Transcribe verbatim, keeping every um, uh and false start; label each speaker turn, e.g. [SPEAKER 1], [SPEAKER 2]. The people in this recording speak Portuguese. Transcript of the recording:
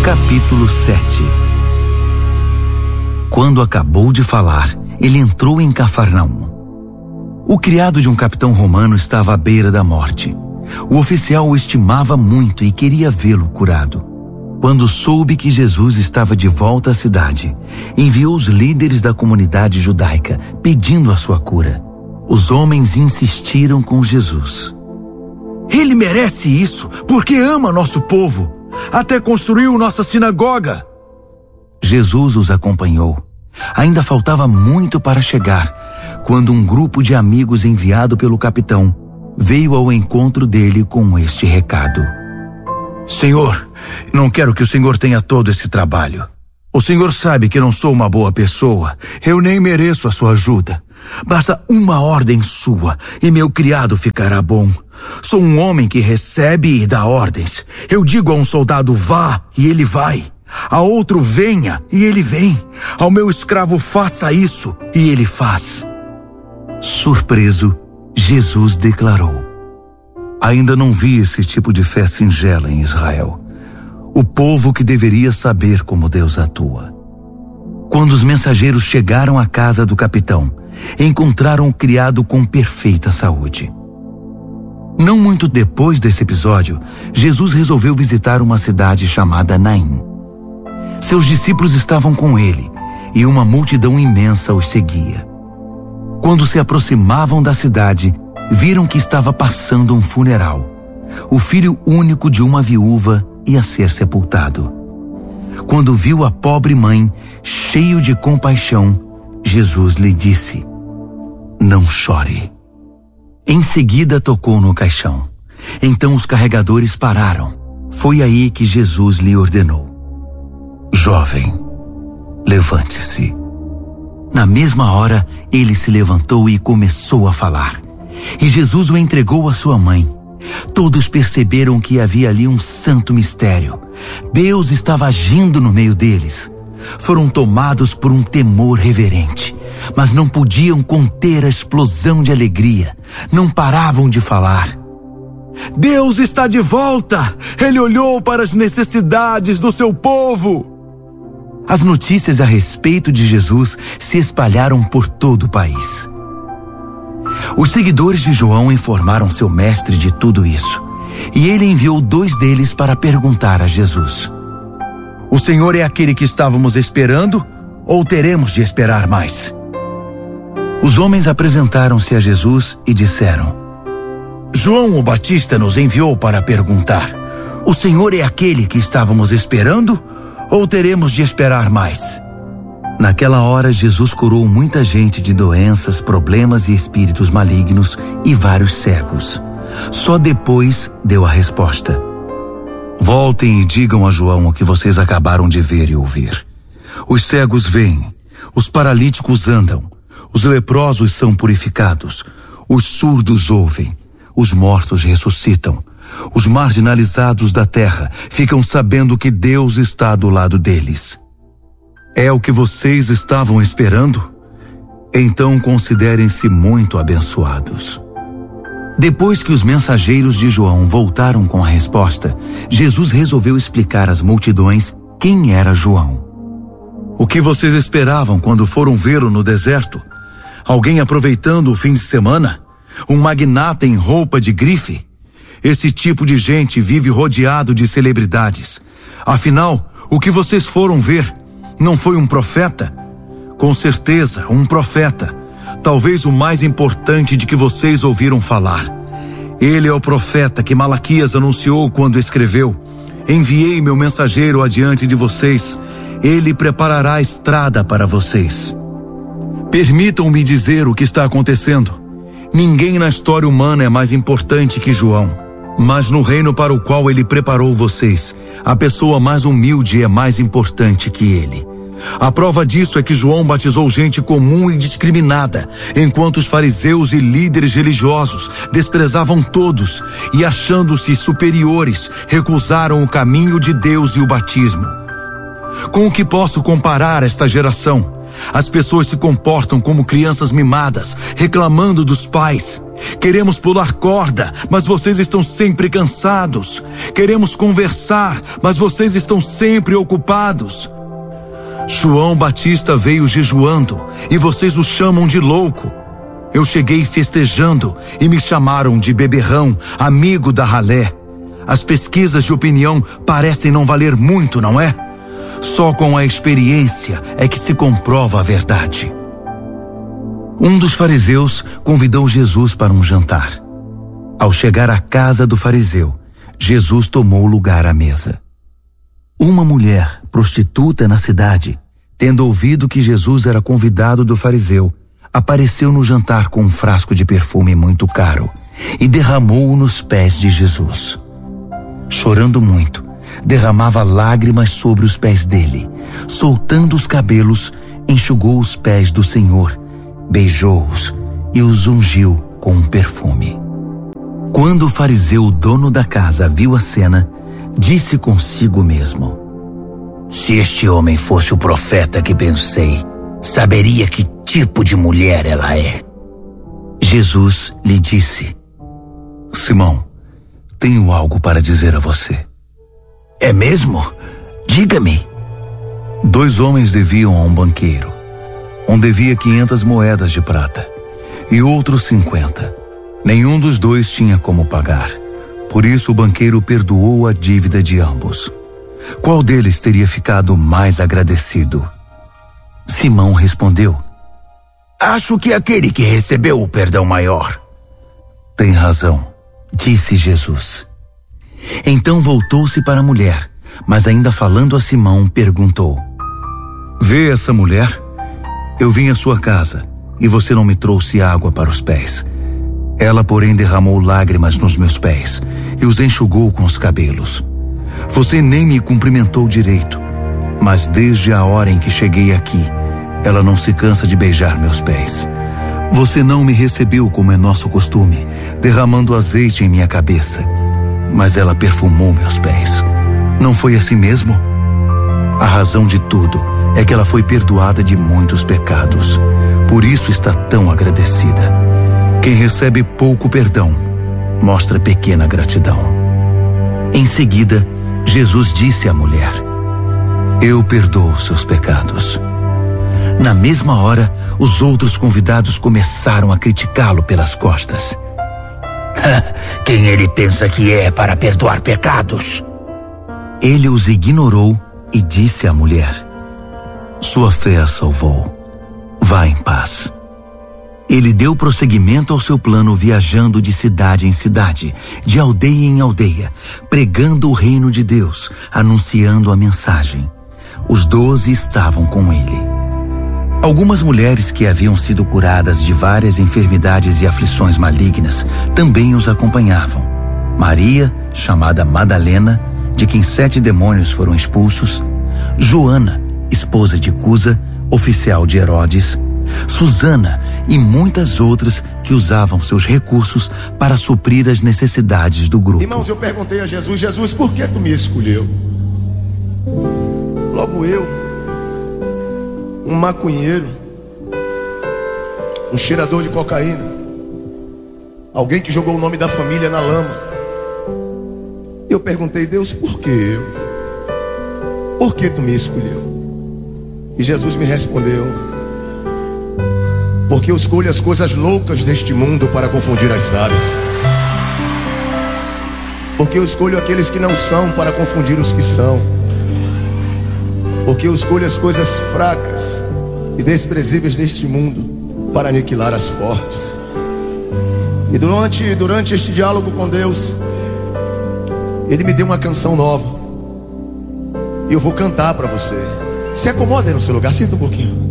[SPEAKER 1] Capítulo sete. Quando acabou de falar, ele entrou em Cafarnaum. O criado de um capitão romano estava à beira da morte. O oficial o estimava muito e queria vê-lo curado. Quando soube que Jesus estava de volta à cidade, enviou os líderes da comunidade judaica pedindo a sua cura. Os homens insistiram com Jesus.
[SPEAKER 2] Ele merece isso porque ama nosso povo. Até construiu nossa sinagoga.
[SPEAKER 1] Jesus os acompanhou. Ainda faltava muito para chegar, quando um grupo de amigos enviado pelo capitão veio ao encontro dele com este recado.
[SPEAKER 2] Senhor, não quero que o senhor tenha todo esse trabalho. O senhor sabe que não sou uma boa pessoa. Eu nem mereço a sua ajuda. Basta uma ordem sua e meu criado ficará bom. Sou um homem que recebe e dá ordens. Eu digo a um soldado vá e ele vai. A outro venha e ele vem. Ao meu escravo faça isso e ele faz.
[SPEAKER 1] Surpreso, Jesus declarou: ainda não vi esse tipo de fé singela em Israel. O povo que deveria saber como Deus atua. Quando os mensageiros chegaram à casa do capitão, encontraram o criado com perfeita saúde. Não muito depois desse episódio, Jesus resolveu visitar uma cidade chamada Naim. Seus discípulos estavam com ele e uma multidão imensa os seguia. Quando se aproximavam da cidade, viram que estava passando um funeral. O filho único de uma viúva ia ser sepultado. Quando viu a pobre mãe, cheio de compaixão, Jesus lhe disse: não chore. Em seguida tocou no caixão. Então os carregadores pararam. Foi aí que Jesus lhe ordenou: jovem, levante-se. Na mesma hora, ele se levantou e começou a falar. E Jesus o entregou à sua mãe. Todos perceberam que havia ali um santo mistério. Deus estava agindo no meio deles. Foram tomados por um temor reverente, mas não podiam conter a explosão de alegria. Não paravam de falar.
[SPEAKER 2] Deus está de volta! Ele olhou para as necessidades do seu povo!
[SPEAKER 1] As notícias a respeito de Jesus se espalharam por todo o país. Os seguidores de João informaram seu mestre de tudo isso, e ele enviou dois deles para perguntar a Jesus:
[SPEAKER 2] o senhor é aquele que estávamos esperando, ou teremos de esperar mais?
[SPEAKER 1] Os homens apresentaram-se a Jesus e disseram:
[SPEAKER 2] João o Batista nos enviou para perguntar: o senhor é aquele que estávamos esperando, ou teremos de esperar mais?
[SPEAKER 1] Naquela hora, Jesus curou muita gente de doenças, problemas e espíritos malignos e vários cegos. Só depois deu a resposta: voltem e digam a João o que vocês acabaram de ver e ouvir. Os cegos veem, os paralíticos andam, os leprosos são purificados, os surdos ouvem, os mortos ressuscitam, os marginalizados da terra ficam sabendo que Deus está do lado deles. É o que vocês estavam esperando? Então considerem-se muito abençoados. Depois que os mensageiros de João voltaram com a resposta, Jesus resolveu explicar às multidões quem era João.
[SPEAKER 2] O que vocês esperavam quando foram vê-lo no deserto? Alguém aproveitando o fim de semana? Um magnata em roupa de grife? Esse tipo de gente vive rodeado de celebridades. Afinal, o que vocês foram ver não foi um profeta? Com certeza, um profeta. Talvez o mais importante de que vocês ouviram falar. Ele é o profeta que Malaquias anunciou quando escreveu: enviei meu mensageiro adiante de vocês. Ele preparará a estrada para vocês. Permitam-me dizer o que está acontecendo. Ninguém na história humana é mais importante que João. Mas no reino para o qual ele preparou vocês, a pessoa mais humilde é mais importante que ele. A prova disso é que João batizou gente comum e discriminada, enquanto os fariseus e líderes religiosos desprezavam todos e, achando-se superiores, recusaram o caminho de Deus e o batismo. Com o que posso comparar esta geração? As pessoas se comportam como crianças mimadas, reclamando dos pais. Queremos pular corda, mas vocês estão sempre cansados. Queremos conversar, mas vocês estão sempre ocupados. João Batista veio jejuando e vocês o chamam de louco. Eu cheguei festejando e me chamaram de beberrão, amigo da ralé. As pesquisas de opinião parecem não valer muito, não é? Só com a experiência é que se comprova a verdade. Um dos fariseus convidou Jesus para um jantar. Ao chegar à casa do fariseu, Jesus tomou lugar à mesa. Uma mulher, prostituta na cidade, tendo ouvido que Jesus era convidado do fariseu, apareceu no jantar com um frasco de perfume muito caro e derramou-o nos pés de Jesus. Chorando muito, derramava lágrimas sobre os pés dele. Soltando os cabelos, enxugou os pés do Senhor, beijou-os e os ungiu com um perfume. Quando o fariseu, dono da casa, viu a cena, disse consigo mesmo: se este homem fosse o profeta que pensei, saberia que tipo de mulher ela é. Jesus lhe disse: Simão, tenho algo para dizer a você. É mesmo? Diga-me. Dois homens deviam a um banqueiro. Um devia quinhentas moedas de prata e outro cinquenta. Nenhum dos dois tinha como pagar. Por isso o banqueiro perdoou a dívida de ambos. Qual deles teria ficado mais agradecido? Simão respondeu: acho que aquele que recebeu o perdão maior. Tem razão, disse Jesus. Então voltou-se para a mulher, mas ainda falando a Simão, perguntou: vê essa mulher? Eu vim à sua casa e você não me trouxe água para os pés. Ela, porém, derramou lágrimas nos meus pés e os enxugou com os cabelos. Você nem me cumprimentou direito, mas desde a hora em que cheguei aqui, ela não se cansa de beijar meus pés. Você não me recebeu como é nosso costume, derramando azeite em minha cabeça, mas ela perfumou meus pés. Não foi assim mesmo? A razão de tudo é que ela foi perdoada de muitos pecados. Por isso está tão agradecida. Quem recebe pouco perdão, mostra pequena gratidão. Em seguida, Jesus disse à mulher: eu perdoo seus pecados. Na mesma hora, os outros convidados começaram a criticá-lo pelas costas. Quem ele pensa que é para perdoar pecados? Ele os ignorou e disse à mulher: sua fé a salvou. Vá em paz. Ele deu prosseguimento ao seu plano, viajando de cidade em cidade, de aldeia em aldeia, pregando o reino de Deus, anunciando a mensagem. Os doze estavam com ele. Algumas mulheres que haviam sido curadas de várias enfermidades e aflições malignas também os acompanhavam. Maria, chamada Madalena, de quem sete demônios foram expulsos; Joana, esposa de Cusa, oficial de Herodes; Susana e muitas outras que usavam seus recursos para suprir as necessidades do grupo.
[SPEAKER 3] Irmãos, eu perguntei a Jesus: Jesus, por que tu me escolheu? Logo eu, um maconheiro, um cheirador de cocaína, alguém que jogou o nome da família na lama. Eu perguntei: Deus, por que eu? Por que tu me escolheu? E Jesus me respondeu: porque eu escolho as coisas loucas deste mundo para confundir as sábias. Porque eu escolho aqueles que não são para confundir os que são. Porque eu escolho as coisas fracas e desprezíveis deste mundo para aniquilar as fortes. E durante, durante este diálogo com Deus, Ele me deu uma canção nova. E eu vou cantar para você. Se acomode aí no seu lugar, sinta um pouquinho.